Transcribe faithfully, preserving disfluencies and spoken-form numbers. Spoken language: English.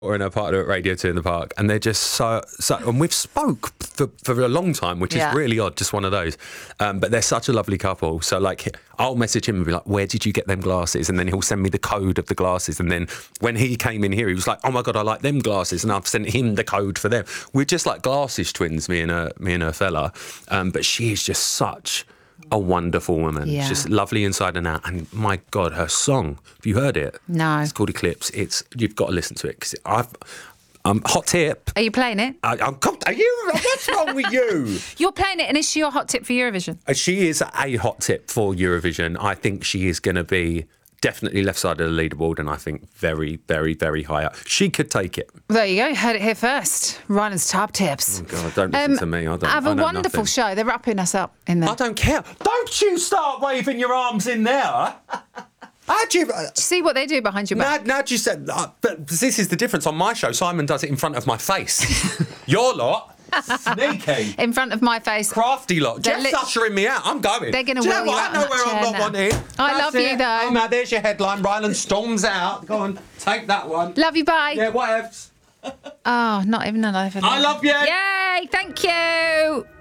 or in her partner at Radio two in the Park, and they're just so, so and we've spoke for, for a long time, which Yeah. is really odd, just one of those. Um, but they're such a lovely couple. So like, I'll message him and be like, where did you get them glasses? And then he'll send me the code of the glasses. And then when he came in here, he was like, oh my God, I like them glasses. And I've sent him the code for them. We're just like glasses twins, me and her, me and her fella. Um, but she is just such a wonderful woman. Yeah. She's just lovely inside and out. And my God, her song, have you heard it? No. It's called Eclipse. It's, you've got to listen to it. Because I've, um, hot tip. Are you playing it? I, I'm, are you, what's wrong with you? You're playing it, and is she your hot tip for Eurovision? Uh, She is a hot tip for Eurovision. I think she is going to be definitely left side of the leaderboard, and I think very, very, very high up. She could take it. There you go. Heard it here first. Ryan's top tips. Oh God, don't listen to me. I don't. Have I a know wonderful nothing. show. They're wrapping us up in there. I don't care. Don't you start waving your arms in there. How'd you? Uh, See what they do behind your back. now, now you said. Uh, but this is the difference on my show. Simon does it in front of my face. Your lot. Sneaky. In front of my face. Crafty lot. They're Jeff's lit- ushering me out. I'm going. They're gonna Do you know wheel you what? out I know on that where I'm chair not now. wanted. I That's love you, it. though. I'm out. There's your headline. Ryland storms out. Go on. Take that one. Love you, bye. Yeah, whatevs. Oh, not even an eleven. I love you. Yay, thank you.